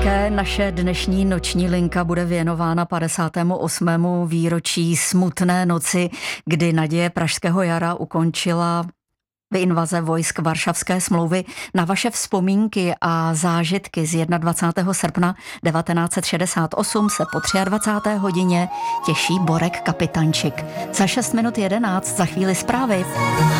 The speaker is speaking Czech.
Také naše dnešní noční linka bude věnována 58. výročí smutné noci, kdy naděje Pražského jara ukončila invaze vojsk Varšavské smlouvy. Na vaše vzpomínky a zážitky z 21. srpna 1968 se po 23. hodině těší Borek Kapitančik. Za 6 minut 11, za chvíli zprávy.